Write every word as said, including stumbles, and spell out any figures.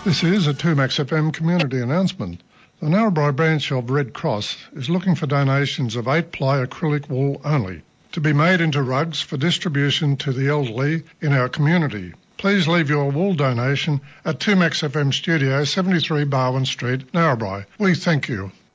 This is a two Max F M community announcement. The Narrabri branch of Red Cross is looking for donations of eight-ply acrylic wool only, to be made into rugs for distribution to the elderly in our community. Please leave your wool donation at two Max F M Studio, seventy-three Barwon Street, Narrabri. We thank you.